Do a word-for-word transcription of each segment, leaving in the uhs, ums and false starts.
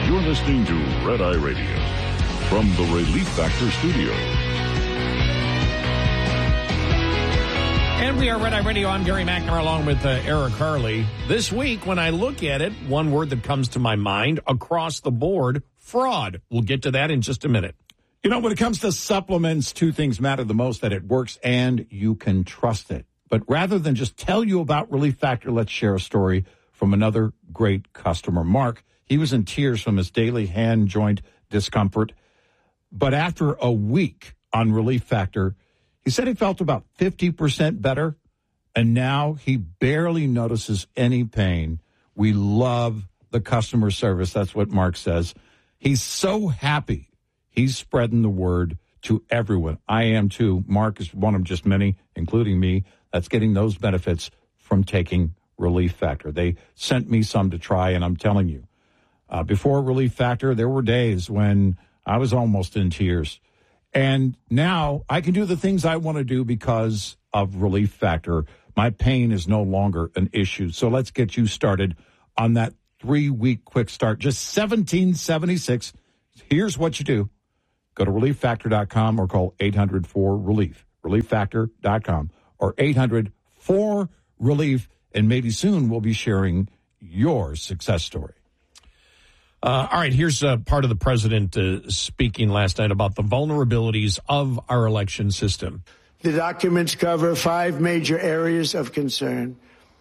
You're listening to Red Eye Radio from the Relief Factor Studio. And we are Red Eye Radio. I'm Gary McNamara along with uh, Eric Harley. This week, when I look at it, one word that comes to my mind across the board, fraud. We'll get to that in just a minute. You know, when it comes to supplements, two things matter the most, that it works and you can trust it. But rather than just tell you about Relief Factor, let's share a story from another great customer. Mark, he was in tears from his daily hand joint discomfort. But after a week on Relief Factor, he said he felt about fifty percent better, and now he barely notices any pain. We love the customer service. That's what Mark says. He's so happy. He's spreading the word to everyone. I am too. Mark is one of just many, including me, that's getting those benefits from taking Relief Factor. They sent me some to try, and I'm telling you, uh, before Relief Factor, there were days when I was almost in tears. And now I can do the things I want to do because of Relief Factor. My pain is no longer an issue. So let's get you started on that three-week quick start. Just seventeen seventy-six. Here's what you do. Go to relief factor dot com or call eight hundred four relief. relief factor dot com or eight hundred four relief. And maybe soon we'll be sharing your success story. Uh, all right, here's uh, part of the president uh, speaking last night about the vulnerabilities of our election system. The documents cover five major areas of concern.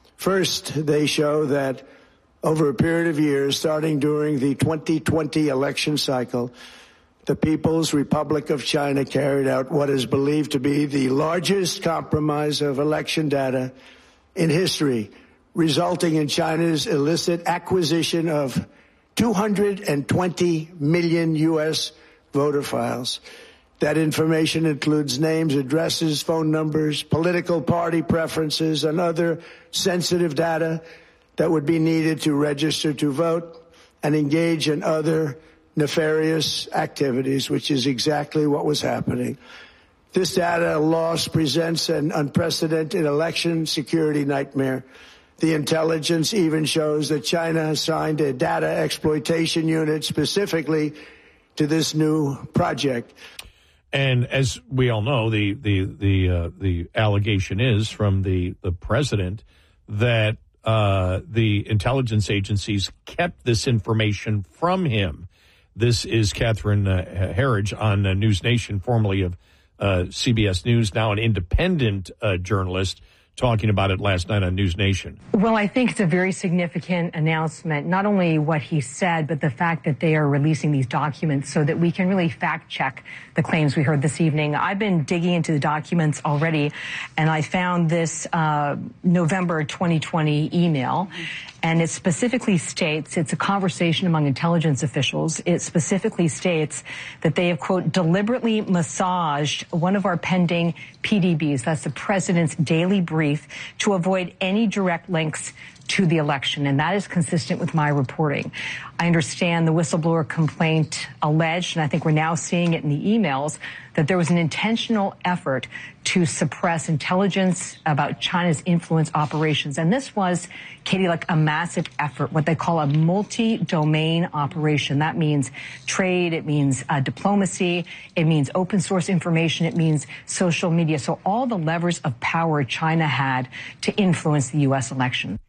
First, they show that over a period of years, starting during the twenty twenty election cycle, the People's Republic of China carried out what is believed to be the largest compromise of election data in history, resulting in China's illicit acquisition of two hundred twenty million U S voter files. That information includes names, addresses, phone numbers, political party preferences, and other sensitive data that would be needed to register to vote and engage in other nefarious activities, which is exactly what was happening. This data loss presents an unprecedented election security nightmare. The intelligence even shows that China assigned a data exploitation unit specifically to this new project. And as we all know, the the the uh, the allegation is from the, the president that uh, the intelligence agencies kept this information from him. This is Catherine uh, Herridge on uh, News Nation, formerly of uh, C B S News, now an independent uh, journalist, talking about it last night on News Nation. Well, I think it's a very significant announcement, not only what he said, but the fact that they are releasing these documents so that we can really fact check the claims we heard this evening. I've been digging into the documents already, and I found this uh, November twenty twenty email. And it specifically states, it's a conversation among intelligence officials. It specifically states that they have, quote, deliberately massaged one of our pending P D Bs, that's the president's daily brief, to avoid any direct links to the election. And that is consistent with my reporting. I understand the whistleblower complaint alleged, and I think we're now seeing it in the emails, that there was an intentional effort to suppress intelligence about China's influence operations. And this was, Katie, like a massive effort, what they call a multi-domain operation. That means trade, it means uh, diplomacy, it means open source information, it means social media. So all the levers of power China had to influence the U S election.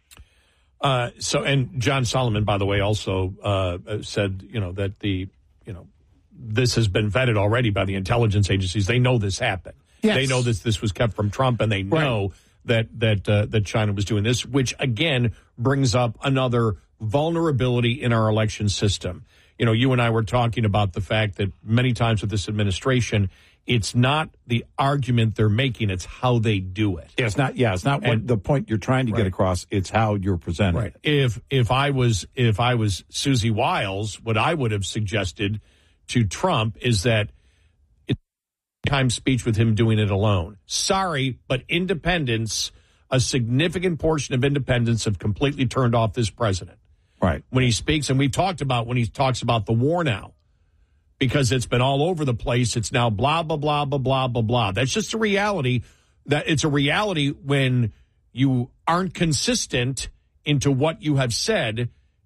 Uh, so, and John Solomon, by the way, also uh, said, you know, that the, you know, this has been vetted already by the intelligence agencies. They know this happened. Yes. They know this this was kept from Trump, and they know right. that that uh, that China was doing this, which again brings up another vulnerability in our election system. You know, you and I were talking about the fact that many times with this administration, it's not the argument they're making, it's how they do it. Yeah, it's not. Yeah, it's not and, what the point you're trying to right. get across. It's how you're presenting. Right. If if I was if I was Susie Wiles, what I would have suggested to Trump is that it's time speech with him doing it alone. Sorry, but independents, a significant portion of independents have completely turned off this president. Right. When he speaks, and we've talked about when he talks about the war now, because it's been all over the place. It's now blah, blah, blah, blah, blah, blah, blah. That's just a reality. That it's a reality when you aren't consistent into what you have said,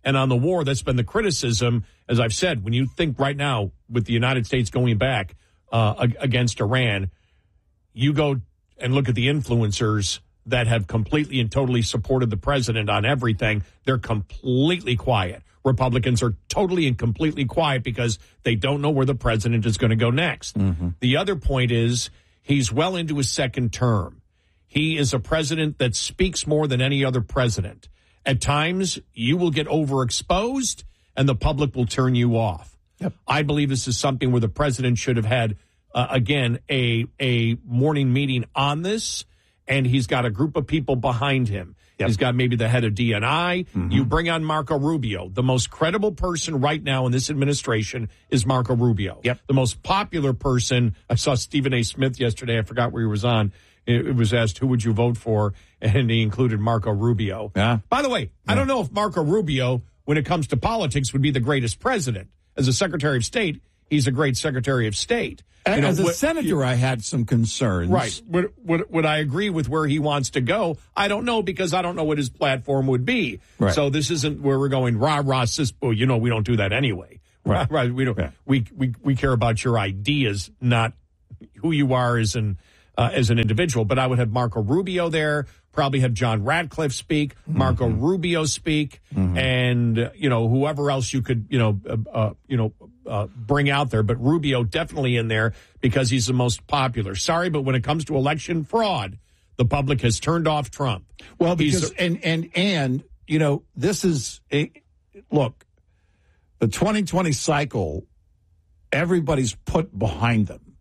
And on the war, that's been the criticism, as I've said, when you think right now with the United States going back uh, against Iran, you go and look at the influencers that have completely and totally supported the president on everything. They're completely quiet. Republicans are totally and completely quiet because they don't know where the president is going to go next. Mm-hmm. The other point is he's well into his second term. He is a president that speaks more than any other president. At times, you will get overexposed and the public will turn you off. Yep. I believe this is something where the president should have had, uh, again, a, a morning meeting on this, and he's got a group of people behind him. Yep. He's got maybe the head of D N I. Mm-hmm. You bring on Marco Rubio. The most credible person right now in this administration is Marco Rubio. Yep. The most popular person, I saw Stephen A. Smith yesterday. I forgot where he was on. It was asked, who would you vote for? And he included Marco Rubio. Yeah. By the way, yeah. I don't know if Marco Rubio, when it comes to politics, would be the greatest president. As a Secretary of State, he's a great Secretary of State. You know, As a what, senator, you, I had some concerns. Right. Would, would, would I agree with where he wants to go? I don't know, because I don't know what his platform would be. Right. So this isn't where we're going, rah, rah, sis. Well, you know, we don't do that anyway. Right. Right. We don't. Yeah. We, we, we care about your ideas, not who you are as an, uh, as an individual. But I would have Marco Rubio there, probably have John Radcliffe speak, Marco mm-hmm. Rubio speak, mm-hmm. and, uh, you know, whoever else you could, you know, uh, uh, you know, Uh, bring out there, but Rubio definitely in there because he's the most popular. Sorry, but when it comes to election fraud, the public has turned off Trump. Well, because a, and and and you know, this is a look, the twenty twenty cycle, everybody's put behind them.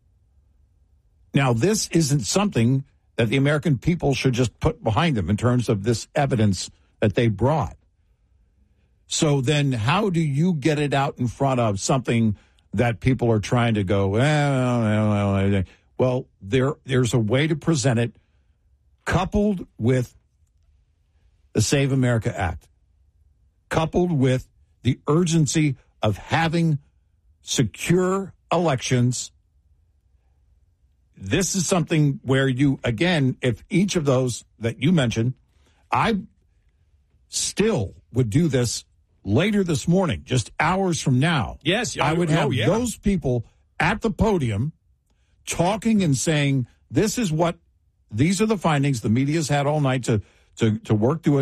Now, this isn't something that the American people should just put behind them in terms of this evidence that they brought. So then how do you get it out in front of something that people are trying to go, well, well, well, well there, there's a way to present it coupled with the Save America Act, coupled with the urgency of having secure elections. This is something where you, again, if each of those that you mentioned, I still would do this later this morning, just hours from now. Yes, I would have oh, yeah. those people at the podium talking and saying, this is what, these are the findings. The media's had all night to, to, to work through it.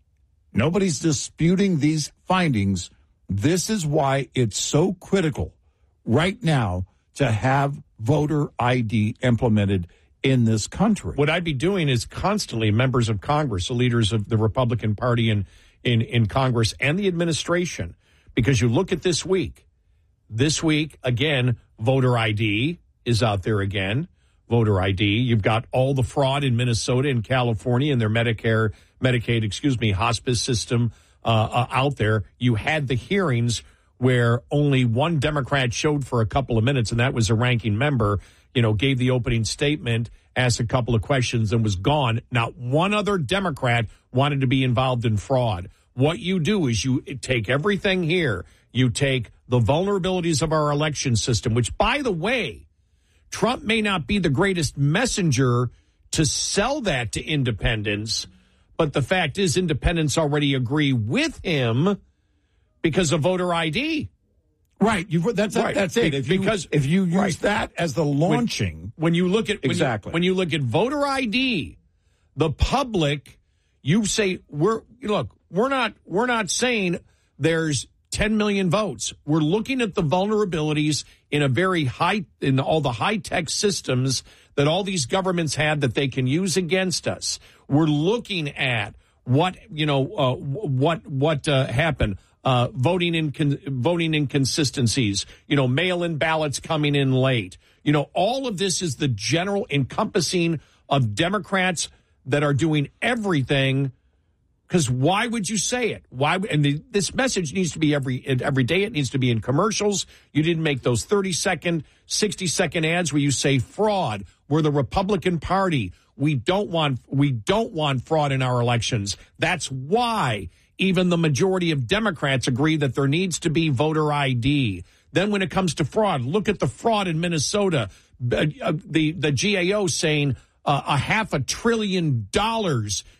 Nobody's disputing these findings. This is why it's so critical right now to have voter I D implemented in this country. What I'd be doing is constantly members of Congress, the leaders of the Republican Party and in, in Congress and the administration, because you look at this week, this week, again, voter I D is out there again, voter I D. You've got all the fraud in Minnesota and California and their Medicare, Medicaid, excuse me, hospice system uh, uh, out there. You had the hearings where only one Democrat showed for a couple of minutes, and that was a ranking member, you know, gave the opening statement, asked a couple of questions, and was gone. Not one other Democrat wanted to be involved in fraud. What you do is you take everything here. You take the vulnerabilities of our election system, which, by the way, Trump may not be the greatest messenger to sell that to independents, but the fact is independents already agree with him because of voter I D. Right. You, that's right. That's it. If you, because if you use right. that as the launching. When, when you look at when exactly you, when you look at voter I D, the public, you say we're look, we're not we're not saying there's ten million votes. We're looking at the vulnerabilities in a very high in all the high tech systems that all these governments had that they can use against us. We're looking at what you know uh, what what uh, happened. Uh, voting in voting inconsistencies, you know, mail-in ballots coming in late. You know, all of this is the general encompassing of Democrats that are doing everything. Because why would you say it? Why? And the, this message needs to be every every day. It needs to be in commercials. You didn't make those thirty second, sixty second ads where you say fraud. We're the Republican Party. We don't want we don't want fraud in our elections. That's why. Even the majority of Democrats agree that there needs to be voter I D. Then when it comes to fraud, look at the fraud in Minnesota. Uh, the, the G A O saying uh, a half a trillion dollars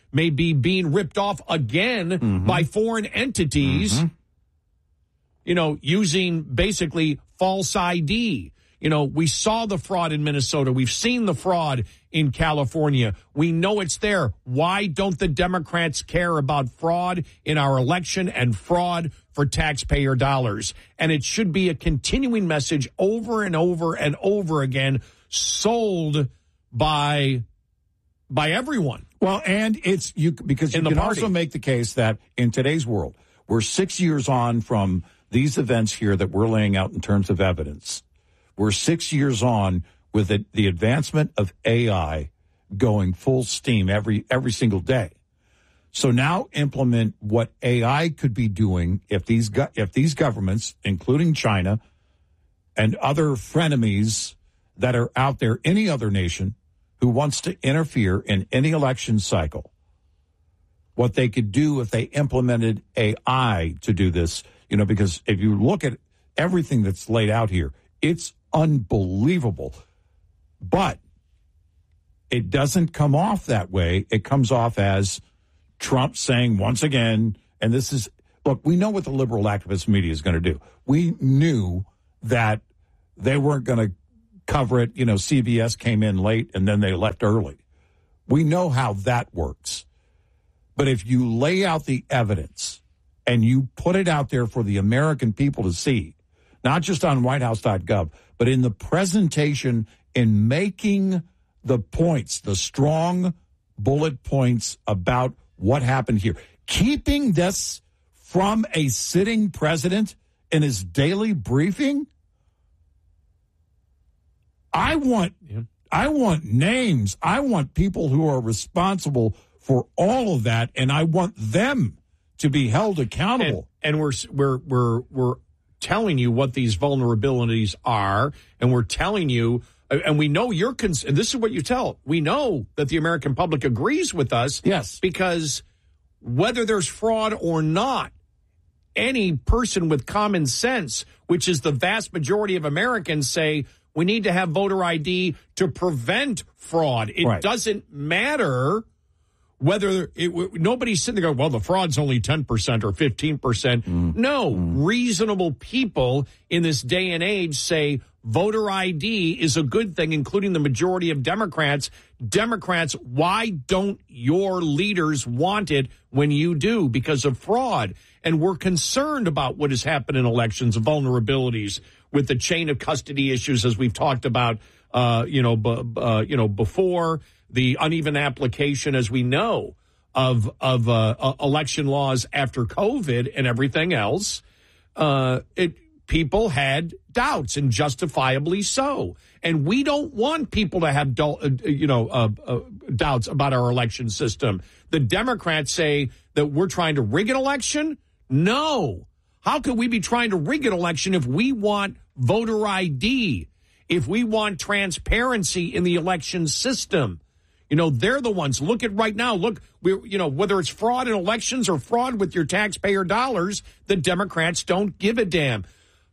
may be being ripped off again mm-hmm. by foreign entities, mm-hmm. you know, using basically false I D. You know, we saw the fraud in Minnesota. We've seen the fraud in California. We know it's there. Why don't the Democrats care about fraud in our election and fraud for taxpayer dollars? And it should be a continuing message over and over and over again, sold by by everyone. Well, and it's you because you can also make the case that in today's world, we're six years on from these events here that we're laying out in terms of evidence. We're six years on with the, the advancement of A I going full steam every every single day. So now implement what A I could be doing if these go- if these governments, including China and other frenemies that are out there, any other nation who wants to interfere in any election cycle, what they could do if they implemented A I to do this, you know, because if you look at everything that's laid out here, it's unbelievable. But it doesn't come off that way. It comes off as Trump saying once again, and this is, look, we know what the liberal activist media is going to do. We knew that they weren't going to cover it. You know, C B S came in late and then they left early. We know how that works. But if you lay out the evidence and you put it out there for the American people to see, not just on white house dot gov, but in the presentation, in making the points, the strong bullet points about what happened here, keeping this from a sitting president in his daily briefing. I want, yeah. I want names. I want people who are responsible for all of that, and I want them to be held accountable. And, and we're we're we're we're telling you what these vulnerabilities are, and we're telling you, and we know you're. Cons- and this is what you tell. We know that the American public agrees with us. Yes, because whether there's fraud or not, any person with common sense, which is the vast majority of Americans, say we need to have voter I D to prevent fraud. It right. doesn't matter whether it, nobody's sitting there going, well, the fraud's only ten percent or fifteen percent. Mm. No, mm. reasonable people in this day and age say voter I D is a good thing, including the majority of Democrats. Democrats, why don't your leaders want it when you do? Because of fraud. And we're concerned about what has happened in elections, vulnerabilities with the chain of custody issues, as we've talked about, uh, you know, b- uh, you know, before, the uneven application, as we know, of of uh, uh, election laws after COVID and everything else. Uh, it people had doubts, and justifiably so. And we don't want people to have, uh, you know, uh, uh, doubts about our election system. The Democrats say that we're trying to rig an election. No. How could we be trying to rig an election if we want voter I D, if we want transparency in the election system? You know, they're the ones. Look at right now. Look, we, you know, whether it's fraud in elections or fraud with your taxpayer dollars, the Democrats don't give a damn.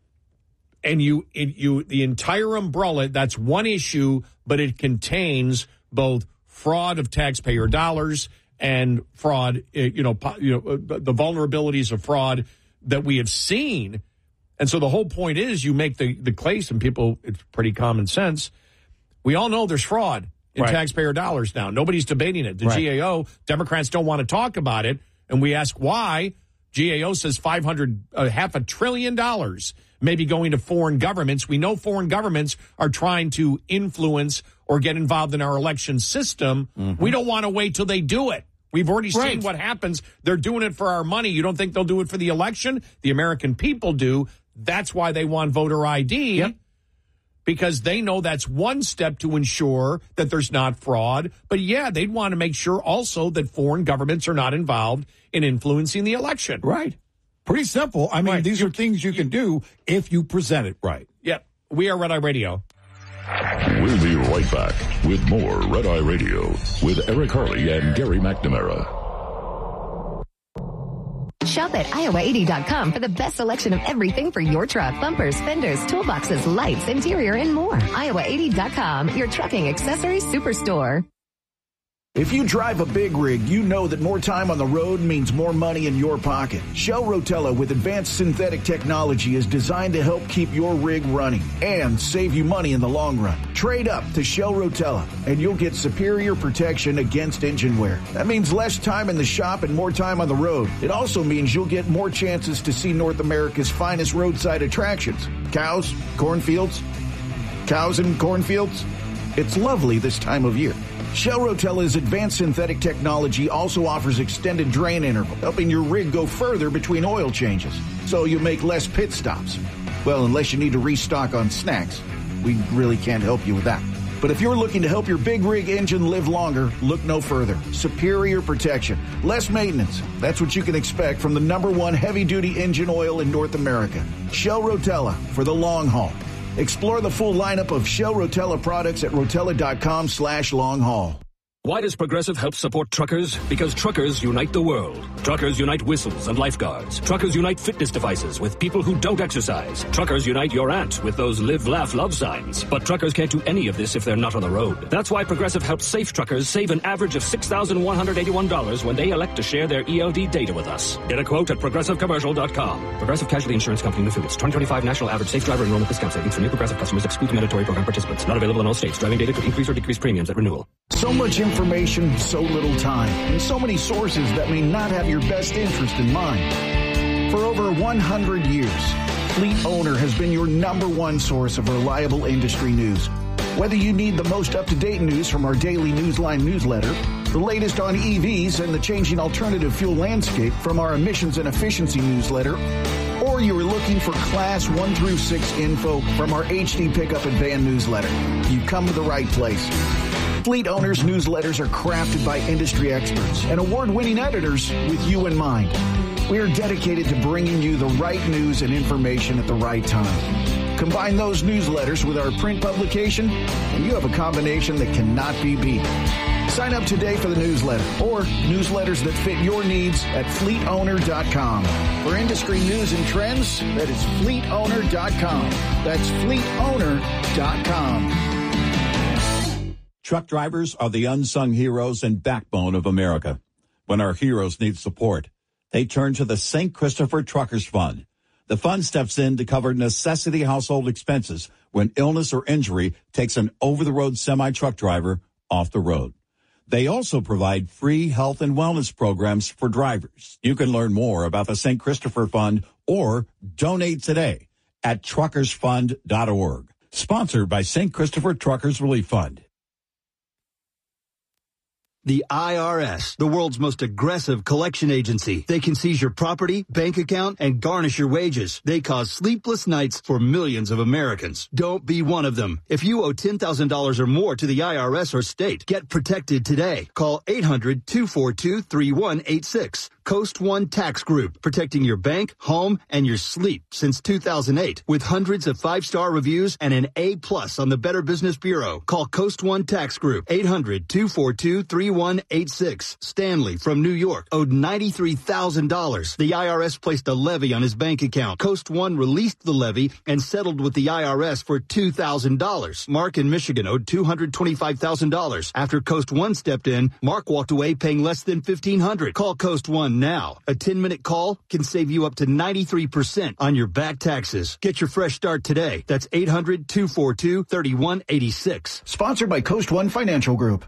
And you, it, you, the entire umbrella, that's one issue, but it contains both fraud of taxpayer dollars and fraud, you know, you know, the vulnerabilities of fraud that we have seen. And so the whole point is you make the, the case, and people, it's pretty common sense. We all know there's fraud in right. taxpayer dollars now. Nobody's debating it. The right. G A O, Democrats don't want to talk about it. And we ask why. G A O says five hundred, uh, half a trillion dollars maybe going to foreign governments. We know foreign governments are trying to influence or get involved in our election system. Mm-hmm. We don't want to wait till they do it. We've already right. seen what happens. They're doing it for our money. You don't think they'll do it for the election? The American people do. That's why they want voter I D, yep. because they know that's one step to ensure that there's not fraud. But, yeah, they'd want to make sure also that foreign governments are not involved in influencing the election. Right. Pretty simple. I mean, right. these you, are things you, you can do if you present it right. Yep. We are Red Eye Radio. We'll be right back with more Red Eye Radio with Eric Harley and Gary McNamara. Shop at Iowa eighty dot com for the best selection of everything for your truck. Bumpers, fenders, toolboxes, lights, interior, and more. Iowa eighty dot com, your trucking accessories superstore. If you drive a big rig, you know that more time on the road means more money in your pocket. Shell Rotella with advanced synthetic technology is designed to help keep your rig running and save you money in the long run. Trade up to Shell Rotella and you'll get superior protection against engine wear. That means less time in the shop and more time on the road. It also means you'll get more chances to see North America's finest roadside attractions. Cows, cornfields, cows and cornfields. It's lovely this time of year. Shell Rotella's advanced synthetic technology also offers extended drain interval, helping your rig go further between oil changes, so you make less pit stops. Well, unless you need to restock on snacks, we really can't help you with that. But if you're looking to help your big rig engine live longer, look no further. Superior protection, less maintenance. That's what you can expect from the number one heavy-duty engine oil in North America. Shell Rotella for the long haul. Explore the full lineup of Shell Rotella products at rotella.com slash long haul. Why does Progressive help support truckers? Because truckers unite the world. Truckers unite whistles and lifeguards. Truckers unite fitness devices with people who don't exercise. Truckers unite your aunt with those live, laugh, love signs. But truckers can't do any of this if they're not on the road. That's why Progressive helps safe truckers save an average of six thousand one hundred eighty-one dollars when they elect to share their E L D data with us. Get a quote at progressive commercial dot com. Progressive Casualty Insurance Company and affiliates. twenty twenty-five National Average Safe Driver Enrollment Discount Savings for new Progressive customers excludes mandatory program participants. Not available in all states. Driving data could increase or decrease premiums at renewal. So much information, so little time, and so many sources that may not have your best interest in mind. For over one hundred years, Fleet Owner has been your number one source of reliable industry news. Whether you need the most up-to-date news from our daily Newsline newsletter, the latest on E Vs and the changing alternative fuel landscape from our emissions and efficiency newsletter, or you are looking for Class one through six info from our H D Pickup and Van newsletter, you come to the right place. Fleet Owners newsletters are crafted by industry experts and award-winning editors with you in mind. We are dedicated to bringing you the right news and information at the right time. Combine those newsletters with our print publication, and you have a combination that cannot be beat. Sign up today for the newsletter or newsletters that fit your needs at fleet owner dot com. For industry news and trends, that is fleet owner dot com. That's fleet owner dot com. Truck drivers are the unsung heroes and backbone of America. When our heroes need support, they turn to the Saint Christopher Truckers Fund. The fund steps in to cover necessity household expenses when illness or injury takes an over-the-road semi-truck driver off the road. They also provide free health and wellness programs for drivers. You can learn more about the Saint Christopher Fund or donate today at truckers fund dot org. Sponsored by Saint Christopher Truckers Relief Fund. The I R S, the world's most aggressive collection agency. They can seize your property, bank account, and garnish your wages. They cause sleepless nights for millions of Americans. Don't be one of them. If you owe ten thousand dollars or more to the I R S or state, get protected today. Call eight hundred, two four two, three one eight six. Coast One Tax Group, protecting your bank, home, and your sleep since two thousand eight. With hundreds of five-star reviews and an A plus on the Better Business Bureau. Call Coast One Tax Group, eight hundred, two four two, three one eight six. Stanley from New York owed ninety-three thousand dollars. The I R S placed a levy on his bank account. Coast One released the levy and settled with the I R S for two thousand dollars. Mark in Michigan owed two hundred twenty-five thousand dollars. After Coast One stepped in, Mark walked away paying less than fifteen hundred dollars. Call Coast One now. A ten-minute call can save you up to ninety-three percent on your back taxes. Get your fresh start today. That's eight hundred, two four two, three one eight six. Sponsored by Coast One Financial Group.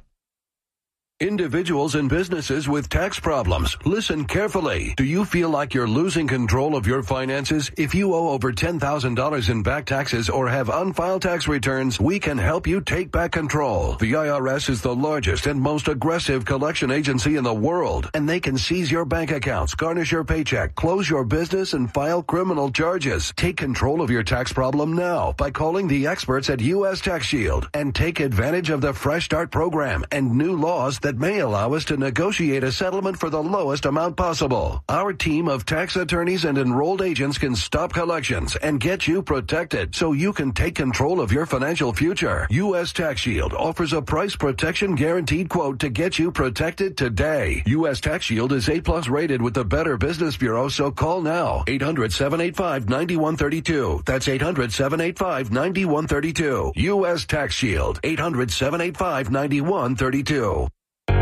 Individuals and businesses with tax problems, listen carefully. Do you feel like you're losing control of your finances? If you owe over ten thousand dollars in back taxes or have unfiled tax returns, we can help you take back control. The I R S is the largest and most aggressive collection agency in the world, and they can seize your bank accounts, garnish your paycheck, close your business, and file criminal charges. Take control of your tax problem now by calling the experts at U S Tax Shield and take advantage of the Fresh Start program and new laws that that may allow us to negotiate a settlement for the lowest amount possible. Our team of tax attorneys and enrolled agents can stop collections and get you protected so you can take control of your financial future. U S Tax Shield offers a price protection guaranteed quote to get you protected today. U S Tax Shield is A plus rated with the Better Business Bureau, so call now. eight hundred, seven eight five, nine one three two. That's eight hundred, seven eight five, nine one three two. U S Tax Shield. eight hundred, seven eight five, nine one three two.